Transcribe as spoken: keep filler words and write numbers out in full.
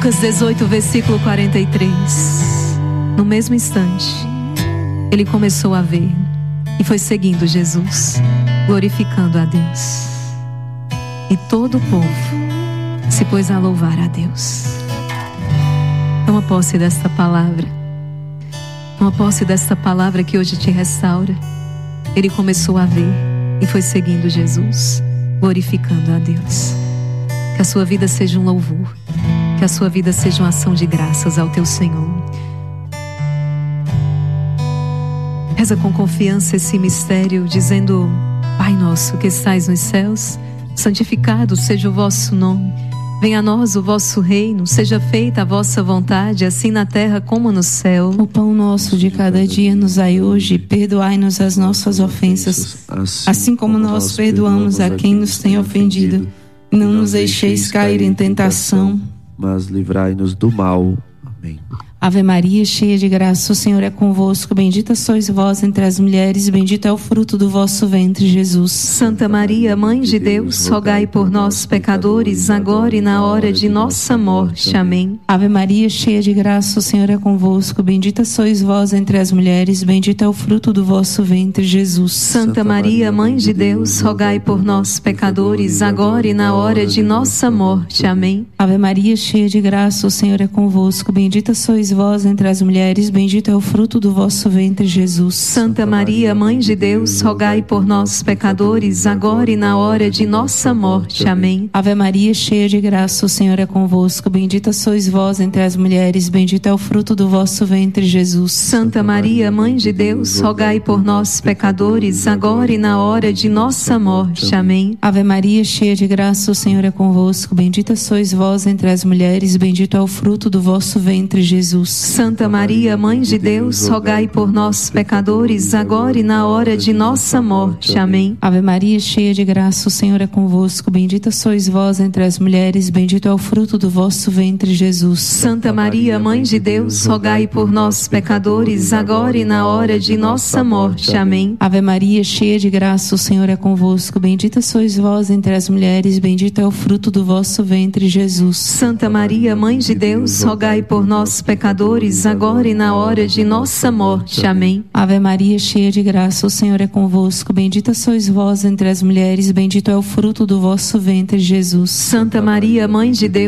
Lucas dezoito, versículo quarenta e três. No mesmo instante, ele começou a ver e foi seguindo Jesus, glorificando a Deus. E todo o povo se pôs a louvar a Deus. Toma posse desta palavra. Toma posse desta palavra que hoje te restaura. Ele começou a ver e foi seguindo Jesus, glorificando a Deus. Que a sua vida seja um louvor. Que a sua vida seja uma ação de graças ao teu Senhor. Reza com confiança esse mistério, dizendo: Pai nosso que estais nos céus, santificado seja o vosso nome. Venha a nós o vosso reino, seja feita a vossa vontade, assim na terra como no céu. O pão nosso de cada dia nos dai hoje, perdoai-nos as nossas ofensas, assim como nós perdoamos a quem nos tem ofendido. Não nos deixeis cair em tentação, mas livrai-nos do mal. Amém. Ave Maria, cheia de graça, o Senhor é convosco. Bendita sois vós entre as mulheres, e bendito é o fruto do vosso ventre, Jesus. Santa Maria, Mãe de Deus, rogai por nós, pecadores, agora e na hora de nossa morte. Amém. Ave Maria, cheia de graça, o Senhor é convosco. Bendita sois vós entre as mulheres, bendito é o fruto do vosso ventre, Jesus. Santa Maria, Mãe de Deus, rogai por nós, pecadores, agora e na hora de nossa morte. Amém. Ave Maria, cheia de graça, o Senhor é convosco. Bendita sois vós entre as mulheres, bendito é o fruto do vosso ventre, Jesus. Santa Maria, Mãe de Deus, rogai por nós, pecadores, agora e na hora de nossa morte. Amém. Ave Maria, cheia de graça, o Senhor é convosco. Bendita sois vós entre as mulheres, bendito é o fruto do vosso ventre, Jesus. Santa Maria, Mãe de Deus, rogai por nós, pecadores, agora e na hora de nossa morte. Amém. Ave Maria, cheia de graça, o Senhor é convosco. Bendita sois vós entre as mulheres, bendito é o fruto do vosso ventre, Jesus. Santa Maria, Mãe de Deus, rogai por nós, pecadores, agora e na hora de nossa morte. Amém. Ave Maria, cheia de graça, o Senhor é convosco. Bendita sois vós entre as mulheres, bendito é o fruto do vosso ventre, Jesus. Santa Maria, Mãe de Deus, rogai por nós, pecadores, agora e na hora de nossa morte. Amém. Ave Maria, cheia de graça, o Senhor é convosco. Bendita sois vós entre as mulheres, bendito é o fruto do vosso ventre, Jesus. Santa Maria, Mãe de Deus, rogai por nós, pecadores, agora e na hora de nossa morte. Amém. Ave Maria, cheia de graça, o Senhor é convosco. Bendita sois vós entre as mulheres, bendito é o fruto do vosso ventre, Jesus. Santa Maria, Mãe de Deus,